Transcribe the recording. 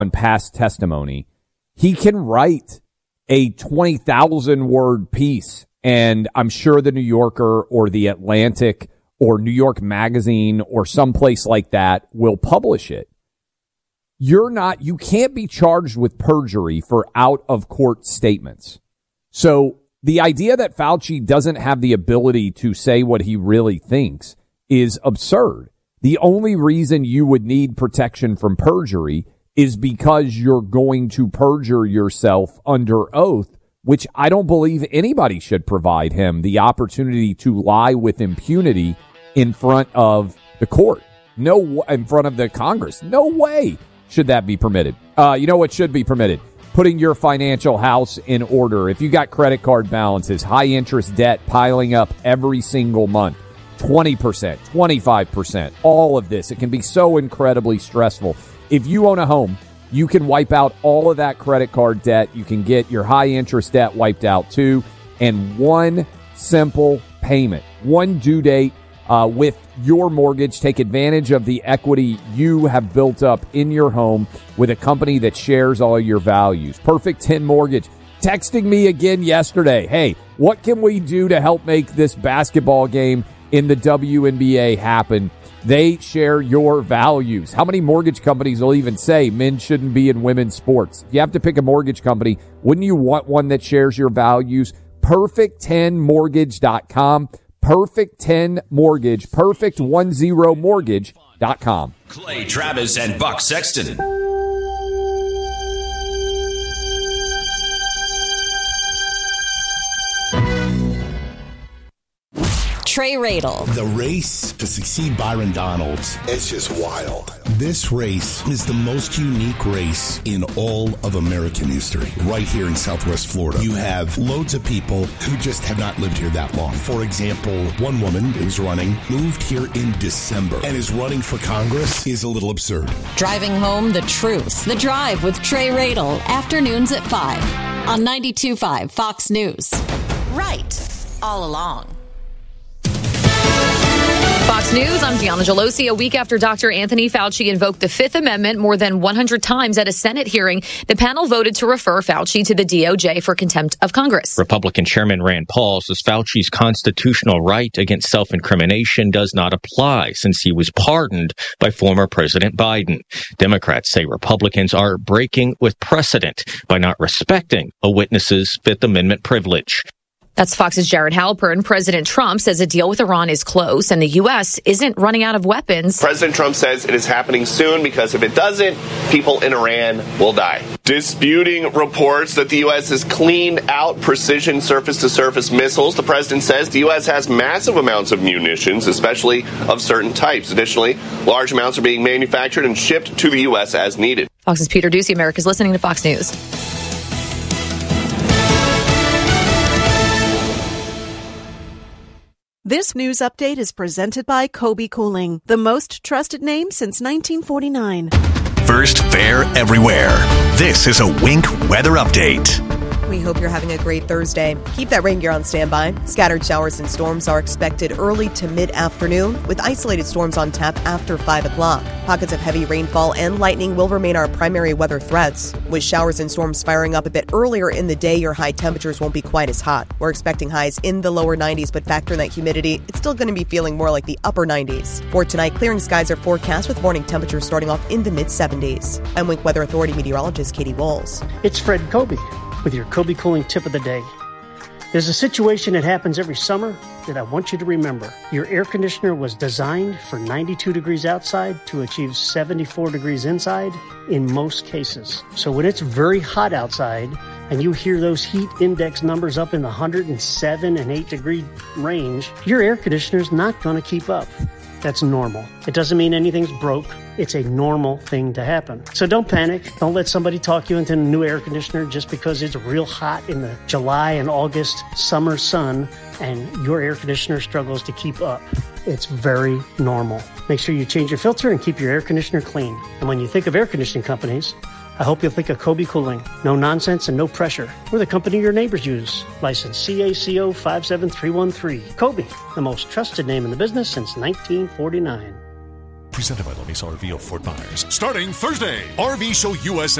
in past testimony, he can write a 20,000 word piece, and I'm sure the New Yorker or the Atlantic or New York Magazine or someplace like that will publish it. You can't be charged with perjury for out of court statements. So the idea that Fauci doesn't have the ability to say what he really thinks is absurd. The only reason you would need protection from perjury is because you're going to perjure yourself under oath, which I don't believe anybody should provide him the opportunity to lie with impunity in front of the court. In front of the Congress. No way should that be permitted. You know what should be permitted? Putting your financial house in order. If you got credit card balances, high interest debt piling up every single month, 20%, 25%, all of this, it can be so incredibly stressful. If you own a home, you can wipe out all of that credit card debt. You can get your high interest debt wiped out too. And one simple payment, one due date with your mortgage. Take advantage of the equity you have built up in your home with a company that shares all your values. Perfect 10 Mortgage. Texting me again yesterday. Hey, what can we do to help make this basketball game in the WNBA happen? They share your values. How many mortgage companies will even say men shouldn't be in women's sports? If you have to pick a mortgage company, wouldn't you want one that shares your values? Perfect10mortgage.com. Perfect 10 Mortgage. Perfect10mortgage.com. Clay Travis and Buck Sexton. Trey Radel. The race to succeed Byron Donalds, it's just wild. This race is the most unique race in all of American history. Right here in Southwest Florida, you have loads of people who just have not lived here that long. For example, one woman who's running moved here in December and is running for Congress is a little absurd. Driving home the truth. The Drive with Trey Radel. Afternoons at 5 on 92.5 Fox News. Right all along. Fox News, I'm Deanna Gelosi. A week after Dr. Anthony Fauci invoked the Fifth Amendment more than 100 times at a Senate hearing, the panel voted to refer Fauci to the DOJ for contempt of Congress. Republican Chairman Rand Paul says Fauci's constitutional right against self-incrimination does not apply since he was pardoned by former President Biden. Democrats say Republicans are breaking with precedent by not respecting a witness's Fifth Amendment privilege. That's Fox's Jared Halpern. President Trump says a deal with Iran is close and the U.S. isn't running out of weapons. President Trump says it is happening soon because if it doesn't, people in Iran will die. Disputing reports that the U.S. has cleaned out precision surface-to-surface missiles, the president says the U.S. has massive amounts of munitions, especially of certain types. Additionally, large amounts are being manufactured and shipped to the U.S. as needed. Fox's Peter Ducey. America's listening to Fox News. This news update is presented by Kobe Cooling, the most trusted name since 1949. First Fair everywhere. This is a Wink weather update. We hope you're having a great Thursday. Keep that rain gear on standby. Scattered showers and storms are expected early to mid-afternoon, with isolated storms on tap after 5 o'clock. Pockets of heavy rainfall and lightning will remain our primary weather threats. With showers and storms firing up a bit earlier in the day, your high temperatures won't be quite as hot. We're expecting highs in the lower 90s, but factor in that humidity, it's still going to be feeling more like the upper 90s. For tonight, clearing skies are forecast with morning temperatures starting off in the mid-70s. I'm Wink Weather Authority meteorologist Katie Walls. It's Fred Kobe with your Kobe Cooling tip of the day. There's a situation that happens every summer that I want you to remember. Your air conditioner was designed for 92 degrees outside to achieve 74 degrees inside in most cases. So when it's very hot outside and you hear those heat index numbers up in the 107 and 8 degree range, your air conditioner's not going to keep up. That's normal. It doesn't mean anything's broke. It's a normal thing to happen. So don't panic. Don't let somebody talk you into a new air conditioner just because it's real hot in the July and August summer sun and your air conditioner struggles to keep up. It's very normal. Make sure you change your filter and keep your air conditioner clean. And when you think of air conditioning companies, I hope you'll think of Kobe Cooling. No nonsense and no pressure. We're the company your neighbors use. License CACO 57313. Kobe, the most trusted name in the business since 1949. Presented by La Mesa RV of Fort Myers. Starting Thursday, RV Show USA